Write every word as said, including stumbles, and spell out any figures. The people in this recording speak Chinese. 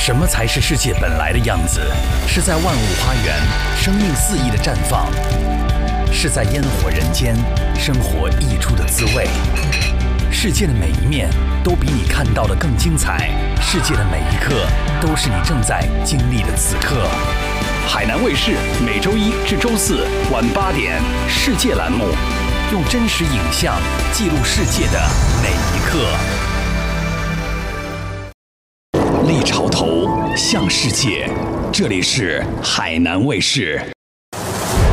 什么才是世界本来的样子？是在万物花园，生命肆意的绽放；是在烟火人间，生活溢出的滋味。世界的每一面都比你看到的更精彩，世界的每一刻都是你正在经历的此刻。海南卫视每周一至周四晚八点，世界栏目，用真实影像记录世界的每一刻。立潮头向世界，这里是海南卫视。